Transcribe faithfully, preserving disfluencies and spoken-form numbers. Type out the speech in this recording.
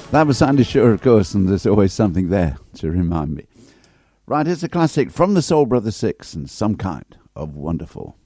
That was Sandy Shore, of course, and there's always something there to remind me. Right, it's a classic from the Soul Brother Six and Some Kind of Wonderful.